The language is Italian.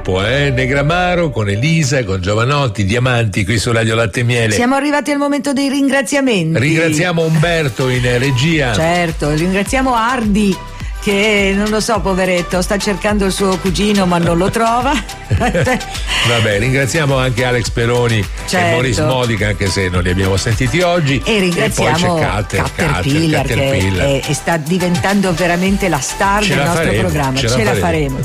Negramaro con Elisa, con Giovanotti, Diamanti qui su Radio Latte e Miele. Siamo arrivati al momento dei ringraziamenti. Ringraziamo Umberto in regia. Certo, ringraziamo Ardi che non lo so, poveretto, sta cercando il suo cugino ma non lo trova. Vabbè, ringraziamo anche Alex Peroni, certo, e Maurice Modica, anche se non li abbiamo sentiti oggi. E ringraziamo poi c'è Caterpillar che sta diventando veramente la star del nostro programma. Ce la faremo.